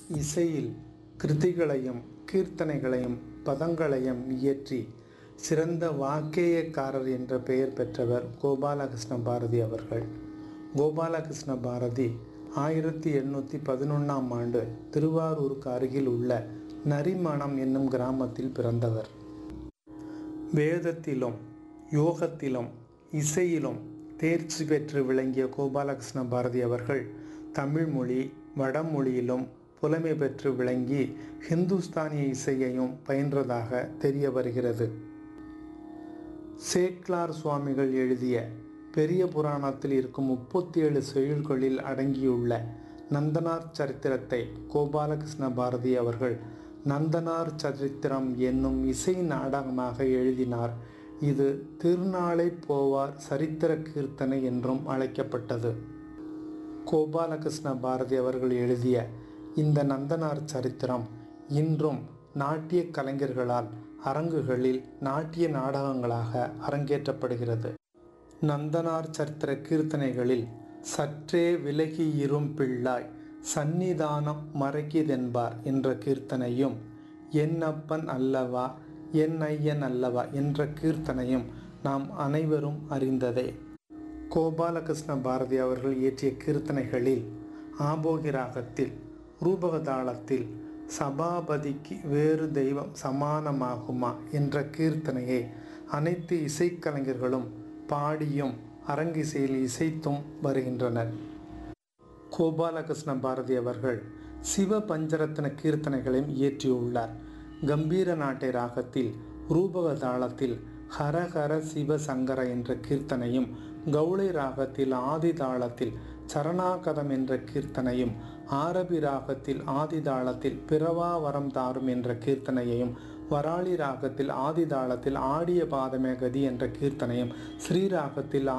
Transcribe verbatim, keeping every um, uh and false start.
இசையில் கிருதிகளையும் கீர்த்தனைகளையும் பதங்களையும் இயற்றி சிறந்த வாக்கேயக்காரர் என்ற பெயர் பெற்றவர் கோபாலகிருஷ்ண பாரதி அவர்கள். கோபாலகிருஷ்ண பாரதி ஆயிரத்தி எண்ணூற்றி பதினொன்றாம் ஆண்டு திருவாரூருக்கு அருகில் உள்ள நரிமணம் என்னும் கிராமத்தில் பிறந்தவர். வேதத்திலும் யோகத்திலும் இசையிலும் தேர்ச்சி பெற்று விளங்கிய கோபாலகிருஷ்ண பாரதி அவர்கள் தமிழ் மொழி வடமொழியிலும் புலமை பெற்று விளங்கி ஹிந்துஸ்தானிய இசையையும் பயின்றதாக தெரிய வருகிறது. சேக்லார் சுவாமிகள் எழுதிய பெரிய புராணத்தில் இருக்கும் முப்பத்தி ஏழு செய்யுள்களில் அடங்கியுள்ள நந்தனார் சரித்திரத்தை கோபாலகிருஷ்ண பாரதி அவர்கள் நந்தனார் சரித்திரம் என்னும் இசை நாடகமாக எழுதினார். இது திருநாளை போவார் சரித்திர கீர்த்தனை என்றும் அழைக்கப்பட்டது. கோபாலகிருஷ்ண பாரதி அவர்கள் எழுதிய இந்த நந்தனார் சரித்திரம் இன்றும் நாட்டிய கலைஞர்களால் அரங்குகளில் நாட்டிய நாடகங்களாக அரங்கேற்றப்படுகிறது. நந்தனார் சரித்திர கீர்த்தனைகளில் சற்றே விலகி இரும் பிள்ளாய் சந்நிதானம் மறைக்கிதென்பார் என்ற கீர்த்தனையும், என் அப்பன் அல்லவா என் ஐயன் அல்லவா என்ற கீர்த்தனையும் நாம் அனைவரும் அறிந்ததே. கோபாலகிருஷ்ண பாரதி அவர்கள் இயற்றிய கீர்த்தனைகளில் ஆபோகி ராகத்தில் ரூபக தாளத்தில் சபாபதிக்கு வேறு தெய்வம் சமானமாகுமா என்ற கீர்த்தனையை அனைத்து இசைக்கலைஞர்களும் பாடியும் அரங்கிசையில் இசைத்தும் வருகின்றனர். கோபாலகிருஷ்ண பாரதி அவர்கள் சிவ பஞ்சரத்ன கீர்த்தனைகளையும் இயற்றியுள்ளார். கம்பீர நாட்டை ராகத்தில் ரூபக தாளத்தில் ஹரஹர சிவ சங்கர என்ற கீர்த்தனையும், கௌளை ராகத்தில் ஆதி தாளத்தில் சரணாகதம் என்ற கீர்த்தனையும், ஆரபி ராகத்தில் ஆதி தாளத்தில் பிறவா வரம் தாரும் என்ற கீர்த்தனையையும், வராளி ராகத்தில் ஆதி தாளத்தில் ஆடிய பாதமே கதி என்ற கீர்த்தனையும், ஸ்ரீராகத்தில்